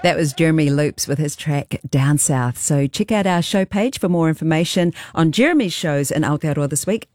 That was Jeremy Loops with his track Down South. So check out our show page for more information on Jeremy's shows in Aotearoa this week,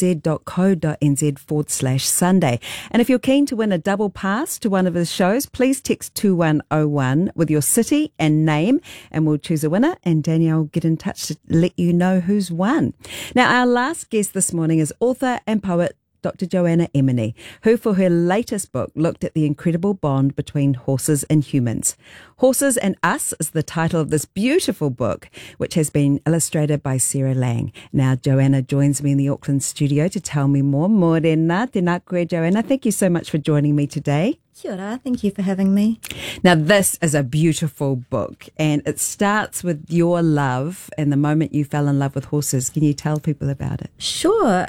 rnz.co.nz/Sunday. And if you're keen to win a double pass to one of his shows, please text 2101 with your city and name, and we'll choose a winner, and Danielle will get in touch to let you know who's won. Now, our last guest this morning is author and poet Dr. Joanna Emini, who for her latest book looked at the incredible bond between horses and humans. Horses and Us is the title of this beautiful book, which has been illustrated by Sarah Lang. Now, Joanna joins me in the Auckland studio to tell me more. Morena, tēnā koe, Joanna. Thank you so much for joining me today. Kia ora, thank you for having me. Now, this is a beautiful book, and it starts with your love and the moment you fell in love with horses. Can you tell people about it? Sure.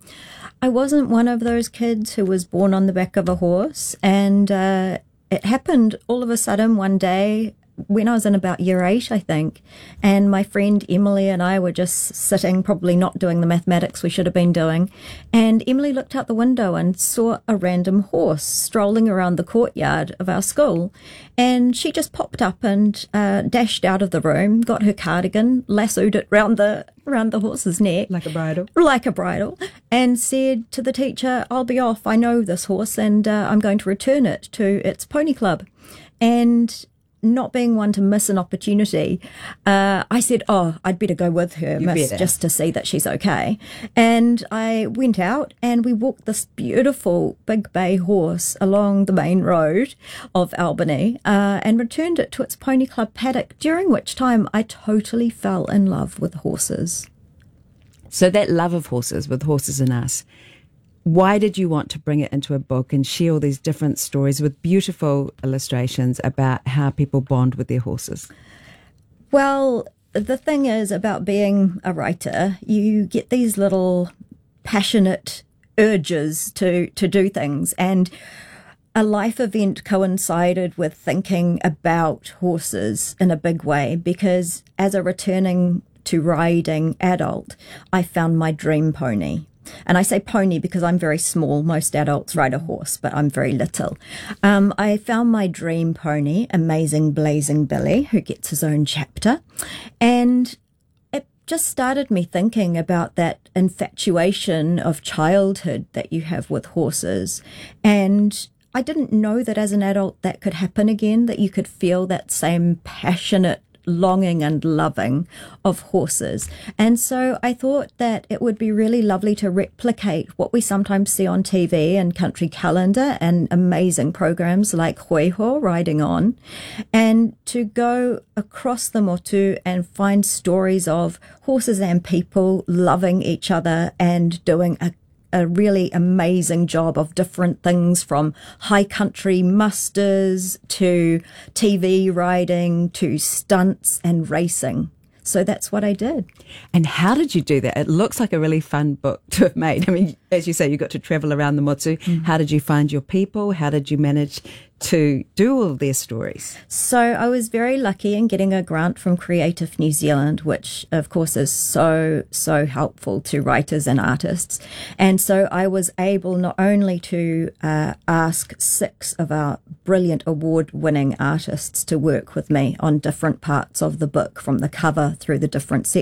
I wasn't one of those kids who was born on the back of a horse, and it happened all of a sudden one day when I was in about year 8, I think, and my friend Emily and I were just sitting, probably not doing the mathematics we should have been doing, and Emily looked out the window and saw a random horse strolling around the courtyard of our school, and she just popped up and dashed out of the room, got her cardigan, lassoed it round the horse's neck. Like a bridle? Like a bridle, and said to the teacher, "I'll be off, I know this horse, and I'm going to return it to its pony club." And not being one to miss an opportunity, I said, I'd better go with her, miss, just to see that she's okay. And I went out and we walked this beautiful big bay horse along the main road of Albany and returned it to its pony club paddock, during which time I totally fell in love with horses. So that love of horses, with Horses and Us, why did you want to bring it into a book and share all these different stories with beautiful illustrations about how people bond with their horses? Well, the thing is about being a writer, you get these little passionate urges to do things, and a life event coincided with thinking about horses in a big way, because as a returning to riding adult, I found my dream pony. And I say pony because I'm very small. Most adults ride a horse, but I'm very little. I found my dream pony, Amazing Blazing Billy, who gets his own chapter. And it just started me thinking about that infatuation of childhood that you have with horses. And I didn't know that as an adult that could happen again, that you could feel that same passionate longing and loving of horses. And so I thought that it would be really lovely to replicate what we sometimes see on TV and Country Calendar and amazing programs like Hoiho, Riding On, and to go across the motu and find stories of horses and people loving each other and doing a really amazing job of different things, from high country musters to TV riding to stunts and racing. So that's what I did. And how did you do that? It looks like a really fun book to have made. I mean, as you say, you got to travel around the motu. How did you find your people? How did you manage to do all of their stories? So I was very lucky in getting a grant from Creative New Zealand, which of course is so helpful to writers and artists. And so I was able not only to ask 6 of our brilliant award-winning artists to work with me on different parts of the book, from the cover through the different